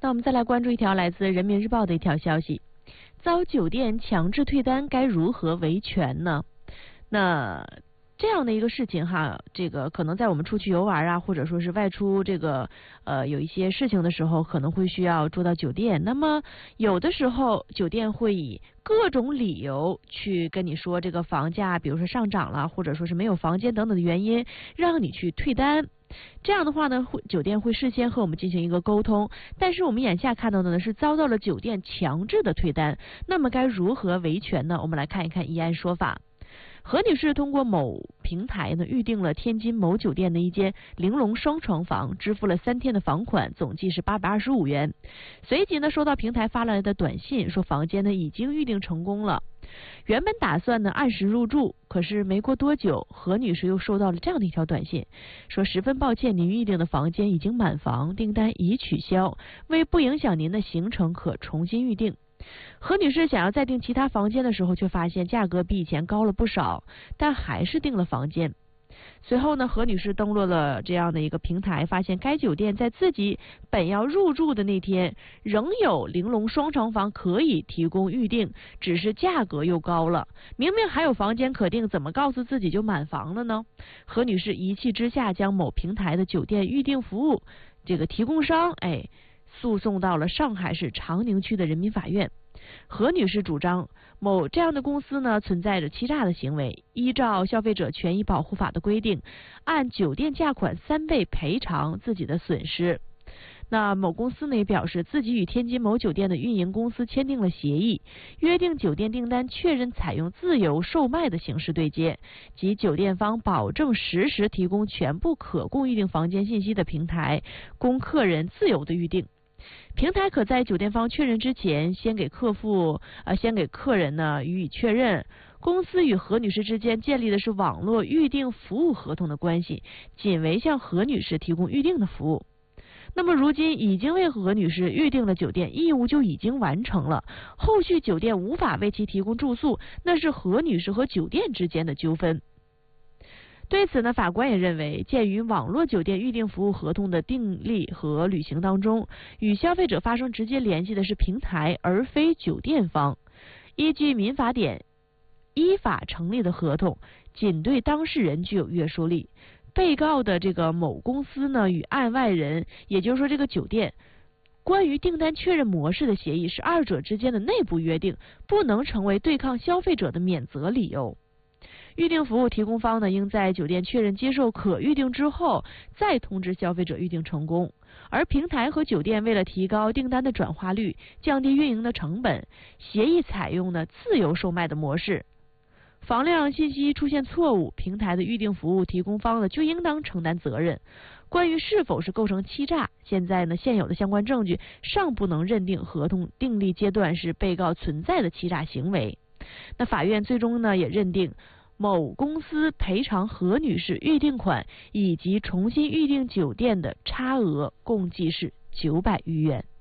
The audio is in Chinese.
那我们再来关注一条来自人民日报的一条消息，遭酒店强制退单该如何维权呢？那这样的一个事情哈，这个可能在我们出去游玩啊，或者说是外出这个有一些事情的时候，可能会需要住到酒店。那么有的时候酒店会以各种理由去跟你说这个房价，比如说上涨了，或者说是没有房间等等的原因，让你去退单。这样的话呢，酒店会事先和我们进行一个沟通。但是我们眼下看到的呢是遭到了酒店强制的退单，那么该如何维权呢？我们来看一看议案说法。何女士通过某平台呢预订了天津某酒店的一间玲珑双床房，支付了3天的房款，总计是825元。随即呢收到平台发来的短信，说房间呢已经预订成功了。原本打算呢按时入住，可是没过多久，何女士又收到了这样的一条短信，说十分抱歉，您预订的房间已经满房，订单已取消，为不影响您的行程，可重新预订。何女士想要再订其他房间的时候，却发现价格比以前高了不少，但还是订了房间。随后呢，何女士登录了这样的一个平台，发现该酒店在自己本要入住的那天，仍有玲珑双床房可以提供预订，只是价格又高了。明明还有房间可订，怎么告诉自己就满房了呢？何女士一气之下，将某平台的酒店预订服务这个提供商诉讼到了上海市长宁区的人民法院。何女士主张某这样的公司呢存在着欺诈的行为，依照消费者权益保护法的规定，按酒店价款3倍赔偿自己的损失。那某公司呢也表示，自己与天津某酒店的运营公司签订了协议，约定酒店订单确认采用自由售卖的形式对接，即酒店方保证实时提供全部可供预订房间信息的平台，供客人自由的预订。平台可在酒店方确认之前，先给客人呢予以确认。公司与何女士之间建立的是网络预订服务合同的关系，仅为向何女士提供预订的服务。那么如今已经为何女士预订了酒店，义务就已经完成了，后续酒店无法为其提供住宿，那是何女士和酒店之间的纠纷。对此呢，法官也认为，鉴于网络酒店预订服务合同的订立和履行当中，与消费者发生直接联系的是平台，而非酒店方。依据民法典，依法成立的合同仅对当事人具有约束力。被告的这个某公司呢，与案外人，也就是说这个酒店，关于订单确认模式的协议是二者之间的内部约定，不能成为对抗消费者的免责理由。预订服务提供方呢，应在酒店确认接受可预订之后，再通知消费者预订成功。而平台和酒店为了提高订单的转化率，降低运营的成本，协议采用了自由售卖的模式。防量信息出现错误，平台的预订服务提供方呢就应当承担责任。关于是否是构成欺诈，现有的相关证据尚不能认定合同订立阶段是被告存在的欺诈行为。那法院最终呢也认定，某公司赔偿何女士预订款以及重新预订酒店的差额共计是900余元。